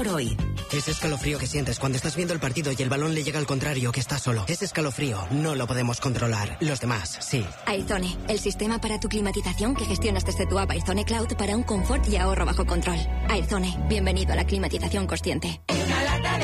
por hoy. Ese escalofrío que sientes cuando estás viendo el partido y el balón le llega al contrario, que estás solo. Ese escalofrío no lo podemos controlar. Los demás, sí. Aizone, el sistema para tu climatización que gestionas desde tu app Aizone Cloud para un confort y ahorro bajo control. Aizone, bienvenido a la climatización consciente.